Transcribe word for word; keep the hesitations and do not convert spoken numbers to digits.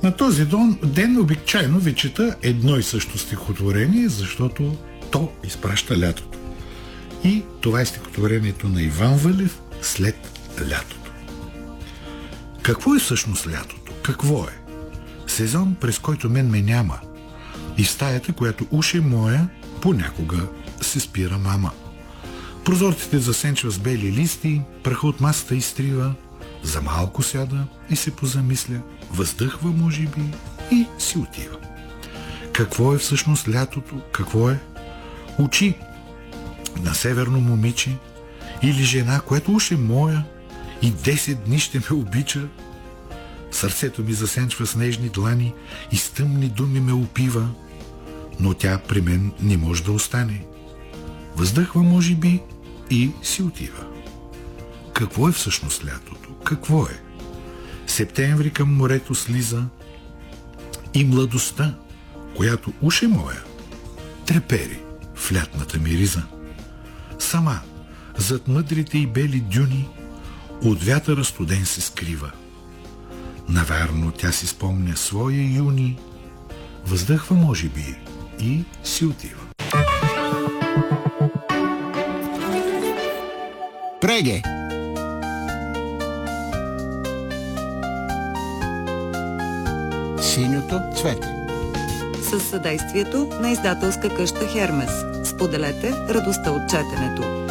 На този ден обичайно ви чета едно и също стихотворение, защото то изпраща лятото. И това е стихотворението на Иван Вълев след лятото. Какво е всъщност лятото? Какво е? Сезон, през който мен ме няма. И в стаята, която уж е моя, понякога се спира мама. Прозорците засенчва с бели листи, праха от масата изтрива, за малко сяда и се позамисля, въздъхва може би и си отива. Какво е всъщност лятото? Какво е? Очи на северно момиче или жена, която уж е моя и десет дни ще ме обича. Сърцето ми засенчва с нежни длани и с тъмни думи ме опива, но тя при мен не може да остане. Въздъхва може би и си отива. Какво е всъщност лятото? Какво е? Септември към морето слиза и младостта, която уж е моя, трепери в лятната ми риза. Сама, зад мъдрите и бели дюни, от вятъра студен се скрива. Навярно тя си спомня своя юни, въздъхва може би и си отива. Преге! Синьото цвете. Със съдействието на издателска къща Хермес. Споделете радостта от четенето.